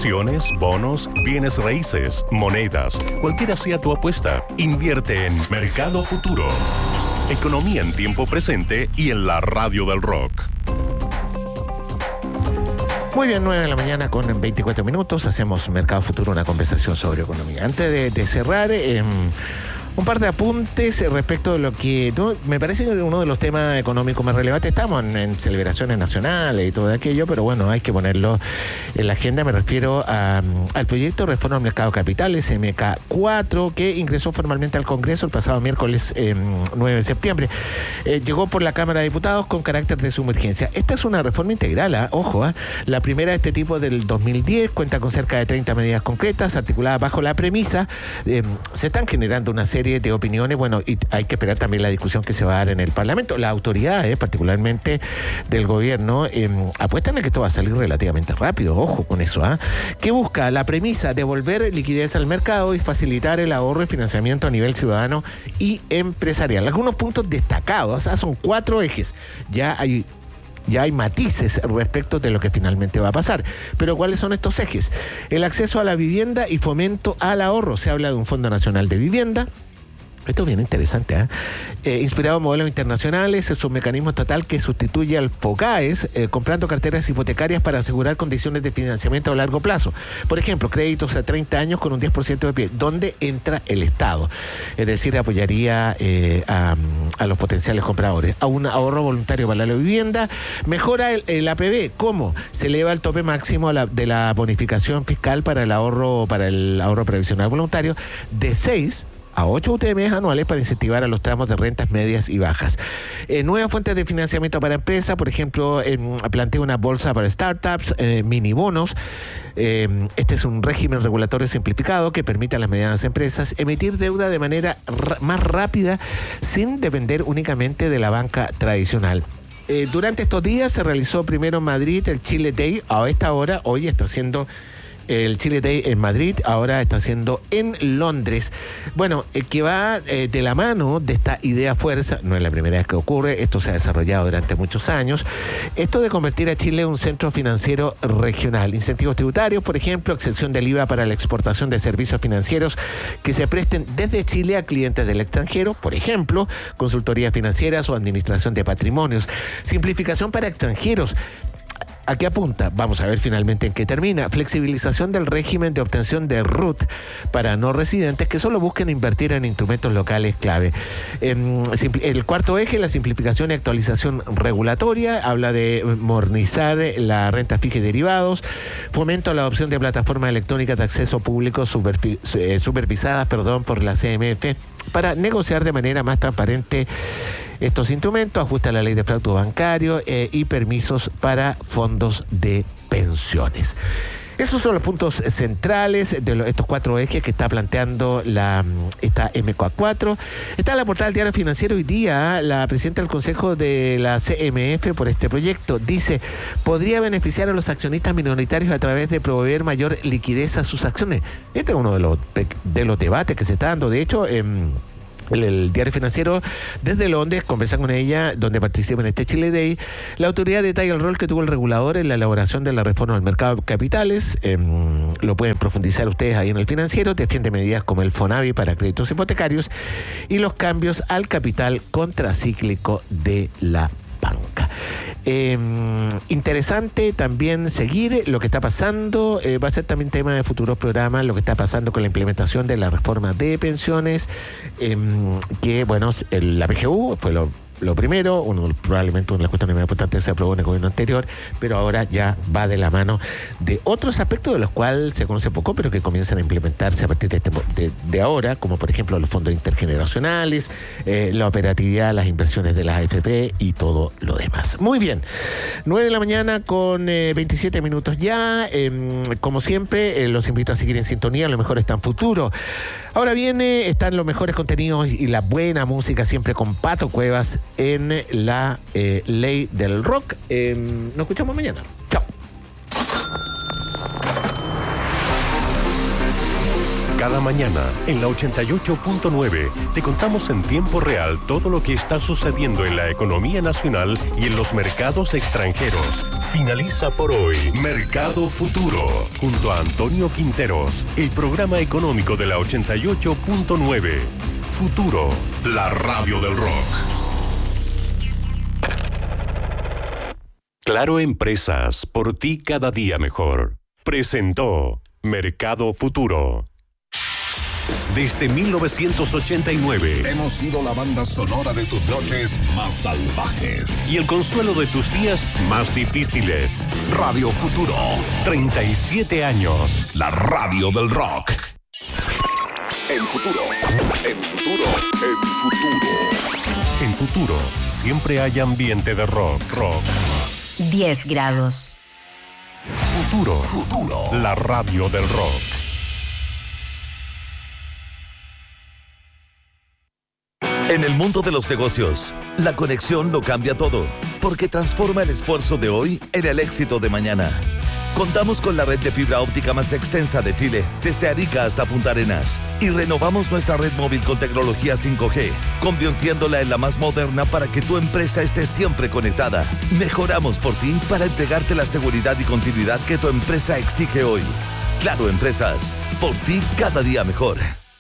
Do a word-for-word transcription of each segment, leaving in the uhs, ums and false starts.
Acciones, bonos, bienes raíces, monedas, cualquiera sea tu apuesta, invierte en Mercado Futuro. Economía en tiempo presente y en la radio del rock. Muy bien, nueve de la mañana con veinticuatro minutos. Hacemos Mercado Futuro, una conversación sobre economía. Antes de, de cerrar, eh, un par de apuntes respecto de lo que no, me parece que uno de los temas económicos más relevantes. Estamos en, en celebraciones nacionales y todo aquello, pero bueno, hay que ponerlo en la agenda. Me refiero a, al proyecto de reforma al mercado de capitales, M K cuatro, que ingresó formalmente al Congreso el pasado miércoles eh, nueve de septiembre. Eh, llegó por la Cámara de Diputados con carácter de suma urgencia. Esta es una reforma integral, ¿eh? Ojo, ¿eh? La primera de este tipo del dos mil diez, cuenta con cerca de treinta medidas concretas, articuladas bajo la premisa. Eh, se están generando una serie de opiniones, bueno, y hay que esperar también la discusión que se va a dar en el Parlamento. Las autoridades, particularmente del gobierno, eh, apuestan a que esto va a salir relativamente rápido, ojo con eso, ¿ah? ¿eh? Que busca la premisa devolver liquidez al mercado y facilitar el ahorro y financiamiento a nivel ciudadano y empresarial. Algunos puntos destacados, o sea, son cuatro ejes. Ya hay Ya hay matices respecto de lo que finalmente va a pasar. Pero ¿cuáles son estos ejes? El acceso a la vivienda y fomento al ahorro. Se habla de un Fondo Nacional de Vivienda. Esto es bien interesante, ¿eh? Eh, inspirado en modelos internacionales, es un mecanismo estatal que sustituye al FOGAES, eh, comprando carteras hipotecarias para asegurar condiciones de financiamiento a largo plazo. Por ejemplo, créditos a treinta años con un diez por ciento de pie, donde entra el Estado. Es decir, apoyaría eh, a, a los potenciales compradores. A un ahorro voluntario para la vivienda. Mejora el, el A P B. ¿Cómo? Se eleva el tope máximo a la, de la bonificación fiscal para el ahorro, para el ahorro previsional voluntario de seis a ocho U T M anuales para incentivar a los tramos de rentas medias y bajas. Eh, nuevas fuentes de financiamiento para empresas, por ejemplo, eh, plantea una bolsa para startups, eh, mini bonos. Eh, este es un régimen regulatorio simplificado que permite a las medianas empresas emitir deuda de manera r- más rápida sin depender únicamente de la banca tradicional. Eh, durante estos días se realizó primero en Madrid el Chile Day. A esta hora, hoy está haciendo el Chile Day en Madrid, ahora está haciendo en Londres. Bueno, eh, que va eh, de la mano de esta idea fuerza, no es la primera vez que ocurre, esto se ha desarrollado durante muchos años, esto de convertir a Chile en un centro financiero regional. Incentivos tributarios, por ejemplo, excepción del I V A para la exportación de servicios financieros que se presten desde Chile a clientes del extranjero, por ejemplo, consultorías financieras o administración de patrimonios. Simplificación para extranjeros. ¿A qué apunta? Vamos a ver finalmente en qué termina. Flexibilización del régimen de obtención de R U T para no residentes que solo busquen invertir en instrumentos locales clave. El cuarto eje, la simplificación y actualización regulatoria, habla de modernizar la renta fija y derivados, fomento a la adopción de plataformas electrónicas de acceso público supervi- eh, supervisadas perdón, por la C M F para negociar de manera más transparente estos instrumentos, ajusta la ley de fraude bancario eh, y permisos para fondos de pensiones. Esos son los puntos centrales de lo, estos cuatro ejes que está planteando la, esta M K cuatro. Está en la portada del Diario Financiero hoy día la presidenta del Consejo de la C M F por este proyecto. Dice, podría beneficiar a los accionistas minoritarios a través de proveer mayor liquidez a sus acciones. Este es uno de los, de los debates que se está dando. De hecho, en El, el Diario Financiero desde Londres conversa con ella, donde participa en este Chile Day. La autoridad detalla el rol que tuvo el regulador en la elaboración de la reforma del mercado de capitales. Eh, lo pueden profundizar ustedes ahí en el Financiero. Defiende medidas como el FONAVI para créditos hipotecarios y los cambios al capital contracíclico de la banca. Eh, interesante también seguir lo que está pasando, eh, va a ser también tema de futuros programas, lo que está pasando con la implementación de la reforma de pensiones, eh, que bueno, el, la P G U fue lo Lo primero, uno, probablemente una de las cuestiones más importantes se aprobó en el gobierno anterior, pero ahora ya va de la mano de otros aspectos de los cuales se conoce poco, pero que comienzan a implementarse a partir de, este, de, de ahora, como por ejemplo los fondos intergeneracionales, eh, la operatividad, las inversiones de las A F P y todo lo demás. Muy bien, nueve de la mañana con eh, veintisiete minutos ya. Eh, como siempre, eh, los invito a seguir en sintonía, lo mejor está en futuro. Ahora viene, están los mejores contenidos y la buena música, siempre con Pato Cuevas en la eh, ley del rock. Eh, nos escuchamos mañana. Chao. Cada mañana en la ochenta y ocho punto nueve te contamos en tiempo real todo lo que está sucediendo en la economía nacional y en los mercados extranjeros. Finaliza por hoy Mercado Futuro, junto a Antonio Quinteros, el programa económico de la ochenta y ocho punto nueve. Futuro, la radio del rock. Claro Empresas, por ti cada día mejor. Presentó Mercado Futuro. Desde mil novecientos ochenta y nueve hemos sido la banda sonora de tus noches más salvajes y el consuelo de tus días más difíciles. Radio Futuro, treinta y siete años. La radio del rock. En futuro, en futuro, en futuro. En Futuro, siempre hay ambiente de rock, rock. diez grados. Futuro, Futuro. La radio del rock. En el mundo de los negocios, la conexión lo cambia todo, porque transforma el esfuerzo de hoy en el éxito de mañana. Contamos con la red de fibra óptica más extensa de Chile, desde Arica hasta Punta Arenas, y renovamos nuestra red móvil con tecnología cinco G, convirtiéndola en la más moderna para que tu empresa esté siempre conectada. Mejoramos por ti para entregarte la seguridad y continuidad que tu empresa exige hoy. Claro Empresas, por ti cada día mejor.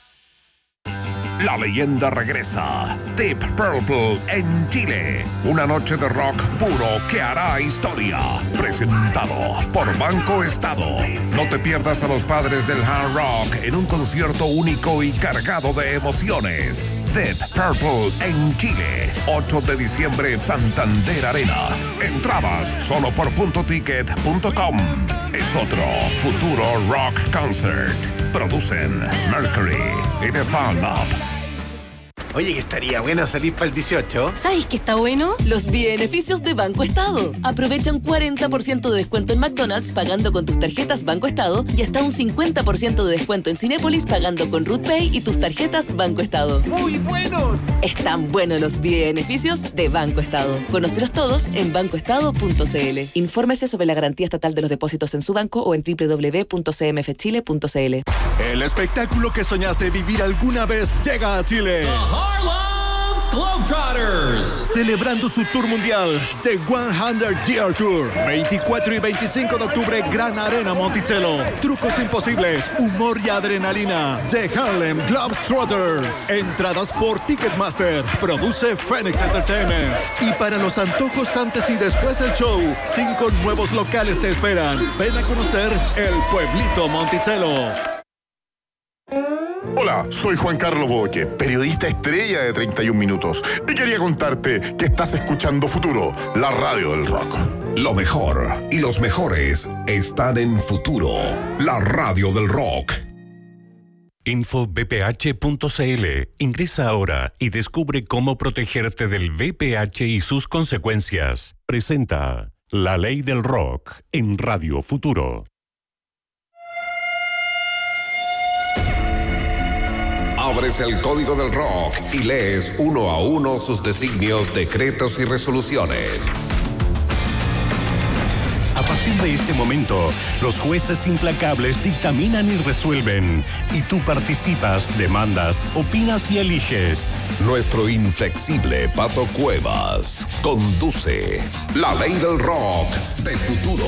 La leyenda regresa. Deep Purple en Chile. Una noche de rock puro que hará historia. Presentado por Banco Estado. No te pierdas a los padres del hard rock en un concierto único y cargado de emociones. Deep Purple en Chile. ocho de diciembre, Santander Arena. Entradas solo por punto ticket punto com. Es otro Futuro Rock Concert. Producen Mercury y The Fan Up. Oye, que estaría bueno salir para el dieciocho. ¿Sabéis qué está bueno? Los beneficios de Banco Estado. Aprovecha un cuarenta por ciento de descuento en McDonald's pagando con tus tarjetas Banco Estado y hasta un cincuenta por ciento de descuento en Cinépolis pagando con RootPay y tus tarjetas Banco Estado. ¡Muy buenos! Están buenos los beneficios de Banco Estado. Conócelos todos en banco estado punto c l. Infórmese sobre la garantía estatal de los depósitos en su banco o en doble u doble u doble u punto c m f chile punto c l. El espectáculo que soñaste vivir alguna vez llega a Chile. Harlem Globetrotters, celebrando su tour mundial, The cien Year Tour, veinticuatro y veinticinco de octubre, Gran Arena Monticello. Trucos imposibles, humor y adrenalina, The Harlem Globetrotters. Entradas por Ticketmaster, produce Phoenix Entertainment. Y para los antojos antes y después del show, cinco nuevos locales te esperan. Ven a conocer el pueblito Monticello. Hola, soy Juan Carlos Boque, periodista estrella de treinta y un minutos. Y quería contarte que estás escuchando Futuro, la radio del rock. Lo mejor y los mejores están en Futuro, la radio del rock. info b p h punto c l. Ingresa ahora y descubre cómo protegerte del V P H y sus consecuencias. Presenta La Ley del Rock en Radio Futuro. Abres el código del rock y lees uno a uno sus designios, decretos y resoluciones. A partir de este momento, los jueces implacables dictaminan y resuelven. Y tú participas, demandas, opinas y eliges. Nuestro inflexible Pato Cuevas conduce La Ley del Rock de Futuro.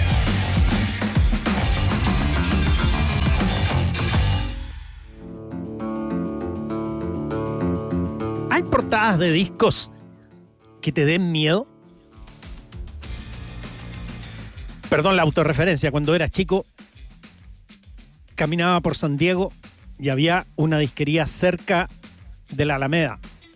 ¿Hay portadas de discos que te den miedo? Perdón la autorreferencia. Cuando era chico, caminaba por San Diego y había una disquería cerca de la Alameda.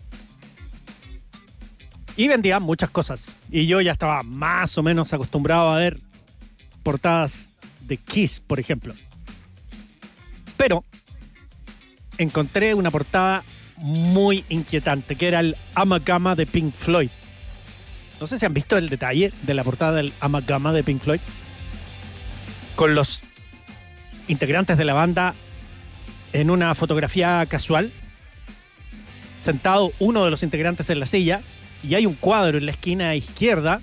Y vendían muchas cosas. Y yo ya estaba más o menos acostumbrado a ver portadas de Kiss, por ejemplo. Pero encontré una portada muy inquietante, que era el Amalgama de Pink Floyd. No sé si han visto el detalle de la portada del Amalgama de Pink Floyd, con los integrantes de la banda en una fotografía casual, sentado uno de los integrantes en la silla, y hay un cuadro en la esquina izquierda,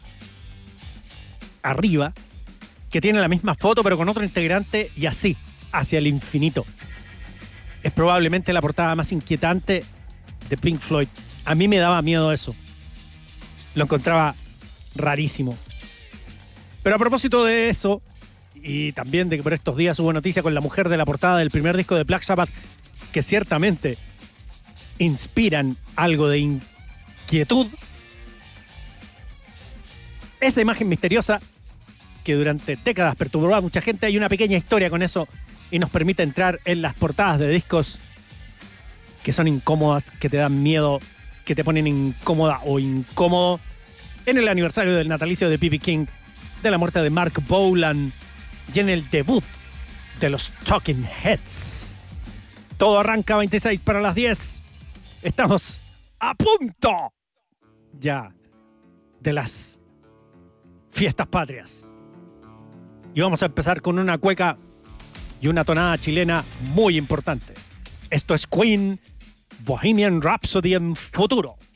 arriba, que tiene la misma foto pero con otro integrante, y así, hacia el infinito. Es probablemente la portada más inquietante de Pink Floyd. A mí me daba miedo eso. Lo encontraba rarísimo. Pero a propósito de eso, y también de que por estos días hubo noticia con la mujer de la portada del primer disco de Black Sabbath, que ciertamente inspiran algo de inquietud, esa imagen misteriosa que durante décadas perturbó a mucha gente, hay una pequeña historia con eso y nos permite entrar en las portadas de discos que son incómodas, que te dan miedo, que te ponen incómoda o incómodo, en el aniversario del natalicio de B B King, de la muerte de Mark Bolan y en el debut de los Talking Heads. Todo arranca veintiséis para las diez. Estamos a punto ya de las fiestas patrias. Y vamos a empezar con una cueca y una tonada chilena muy importante. Esto es Queen, Bohemian Rhapsody en Futuro.